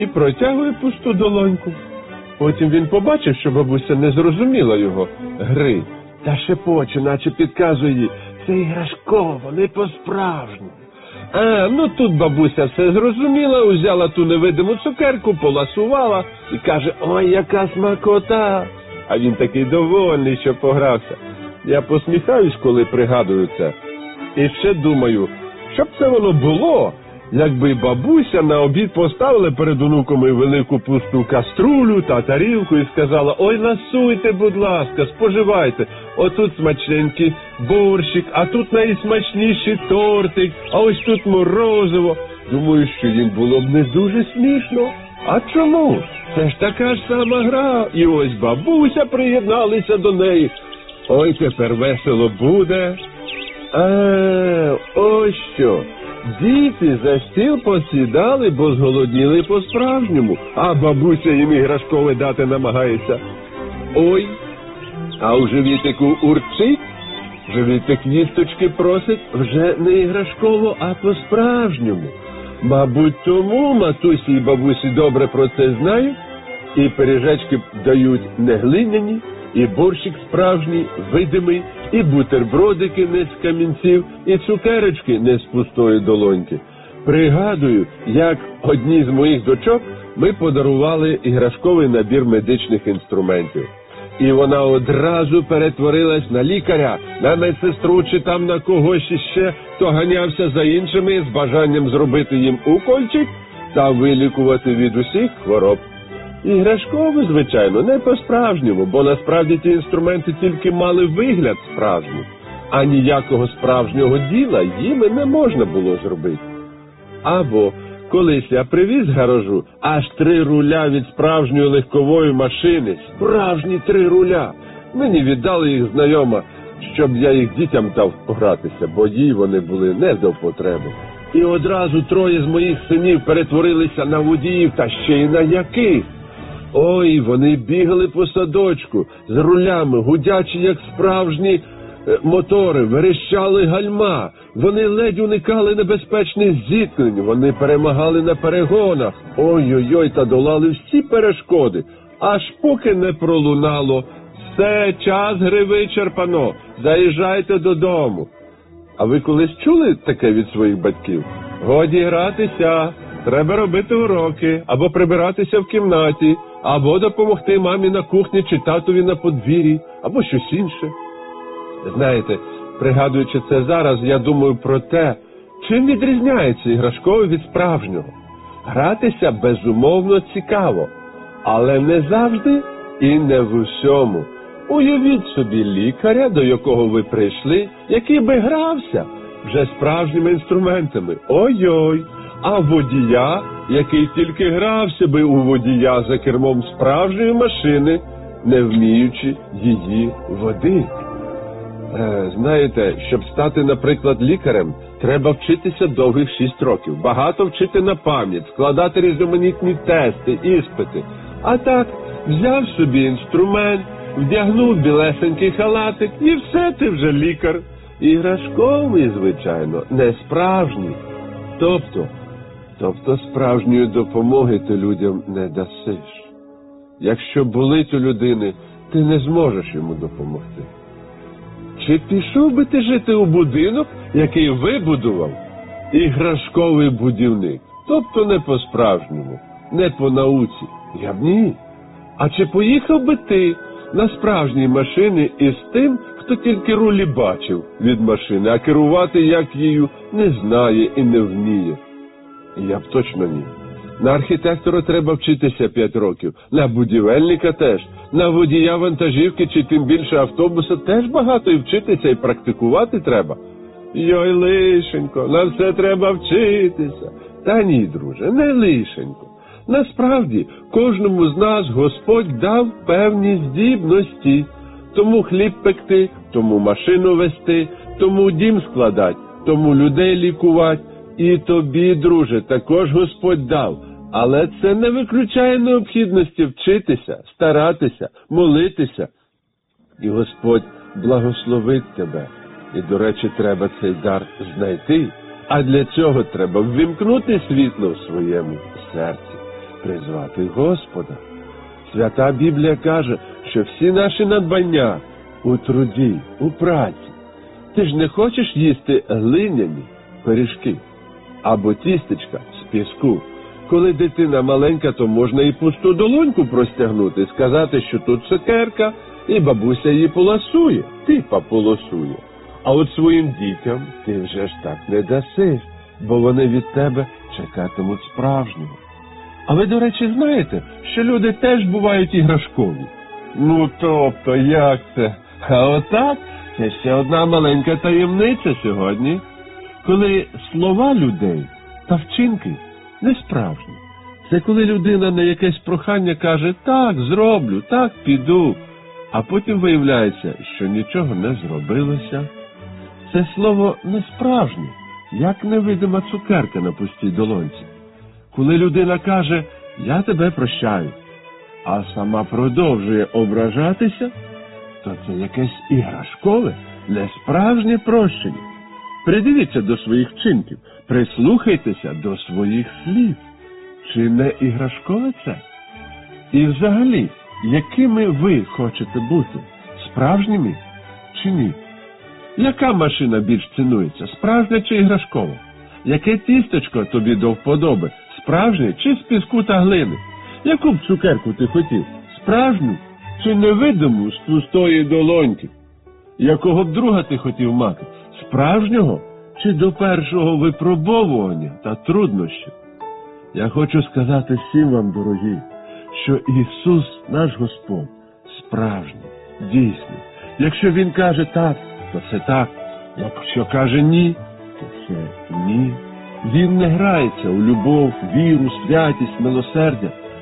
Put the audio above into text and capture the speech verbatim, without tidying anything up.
і протягує пусту долоньку. Потім він побачив, що бабуся не зрозуміла його гри, та шепоче, наче підказує їй: це іграшково, не по-справжньому. А, ну тут бабуся все зрозуміла, узяла ту невидиму цукерку, поласувала і каже: ой, яка смакота! А він такий довольний, що погрався. Я посміхаюсь, коли пригадую це. І ще думаю, що б це воно було, якби бабуся на обід поставила перед онуками велику пусту каструлю та тарілку і сказала: ой, ласуйте, будь ласка, споживайте. Отут смачненький борщик, а тут найсмачніший тортик, а ось тут морозиво. Думаю, що їм було б не дуже смішно. А чому? Це ж така ж сама гра. І ось бабуся приєдналися до неї. Ой, тепер весело буде. А, ось що. Діти за стіл посідали, бо зголодніли по-справжньому, а бабуся їм іграшкове дати намагається. Ой, а у живітику урчить, живітик їсточки просить вже не іграшково, а по-справжньому. Мабуть, тому матусі і бабусі добре про це знають, і пиріжечки дають не глиняні, і борщик справжній, видимий, і бутербродики не з камінців, і цукерочки не з пустої долоньки. Пригадую, як одній з моїх дочок ми подарували іграшковий набір медичних інструментів. І вона одразу перетворилась на лікаря, на медсестру чи там на когось іще, хто ганявся за іншими з бажанням зробити їм укольчик та вилікувати від усіх хвороб. Іграшково, звичайно, не по-справжньому, бо насправді ті інструменти тільки мали вигляд справжній, а ніякого справжнього діла їми не можна було зробити. Або колись я привіз з гаражу аж три руля від справжньої легкової машини, справжні три руля. Мені віддали їх знайома, щоб я їх дітям дав погратися, бо їй вони були не до потреби. І одразу троє з моїх синів перетворилися на водіїв, та ще й на яких. Ой, вони бігали по садочку з рулями, гудячи, як справжні е, мотори, верещали гальма. Вони ледь уникали небезпечних зіткнень, вони перемагали на перегонах. Ой-ой-ой, та долали всі перешкоди, аж поки не пролунало: все, час гри вичерпано, заїжджайте додому. А ви колись чули таке від своїх батьків? Годі гратися, треба робити уроки, або прибиратися в кімнаті, або допомогти мамі на кухні чи татові на подвір'ї, або щось інше. Знаєте, пригадуючи це зараз, я думаю про те, чим відрізняється іграшкове від справжнього. Гратися безумовно цікаво, але не завжди і не в усьому. Уявіть собі лікаря, до якого ви прийшли, який би грався вже справжніми інструментами. Ой-ой! А водія, який тільки грався би у водія за кермом справжньої машини, не вміючи її водити. Е, знаєте, щоб стати, наприклад, лікарем, треба вчитися довгих шість років, багато вчити на пам'ять, складати різноманітні тести, іспити. А так, взяв собі інструмент, вдягнув білесенький халатик, і все, ти вже лікар. Іграшковий, звичайно, не справжній. Тобто, тобто справжньої допомоги ти людям не дасиш. Якщо болить у людини, ти не зможеш йому допомогти. Чи пішов би ти жити у будинок, який вибудував іграшковий будівник? Тобто не по-справжньому, не по науці. Я б ні. А чи поїхав би ти на справжній машині із тим, хто тільки рулі бачив від машини, а керувати як її не знає і не вміє? Я б точно ні. На архітектора треба вчитися п'ять років, на будівельника теж, на водія вантажівки чи тим більше автобуса теж багато і вчитися, і практикувати треба. Йой, лишенько, на все треба вчитися. Та ні, друже, не лишенько. Насправді, кожному з нас Господь дав певні здібності. Тому хліб пекти, тому машину вести, тому дім складати, тому людей лікувати. І тобі, друже, також Господь дав. Але це не виключає необхідності вчитися, старатися, молитися. І Господь благословить тебе. І, до речі, треба цей дар знайти. А для цього треба ввімкнути світло в своєму серці. призвати Господа. Свята Біблія каже, що всі наші надбання у труді, у праці. Ти ж не хочеш їсти глиняні пиріжки або тістечка з піску. Коли дитина маленька, то можна і пусту долоньку простягнути, сказати, що тут цукерка, і бабуся її поласує, типа полосує. А от своїм дітям ти вже ж так не дасиш, бо вони від тебе чекатимуть справжнього. А ви, до речі, знаєте, що люди теж бувають іграшкові? Ну, тобто, як це? А отак, це ще одна маленька таємниця сьогодні, коли слова людей та вчинки не справжні. Це коли людина на якесь прохання каже «так, зроблю, так, піду», а потім виявляється, що нічого не зробилося. Це слово не справжнє, як невидима цукерка на пустій долонці. Коли людина каже «я тебе прощаю», а сама продовжує ображатися, то це якесь іграшкове, несправжнє прощення. Придивіться до своїх вчинків, прислухайтеся до своїх слів. Чи не іграшкове це? І взагалі, якими ви хочете бути? Справжніми чи ні? Яка машина більш цінується, справжня чи іграшкова? Яке тістечко тобі до вподоби, справжнє чи з піску та глини? Яку б цукерку ти хотів, справжню чи невидиму з пустої долоньки? Якого б друга ти хотів мати, справжнього чи до першого випробовування та труднощів? Я хочу сказати всім вам, дорогі, що Ісус, наш Господь, справжній, дійсний. Якщо Він каже так, то це так. Якщо каже ні, то це ні. Він не грається у любов, віру, святість, милосердя.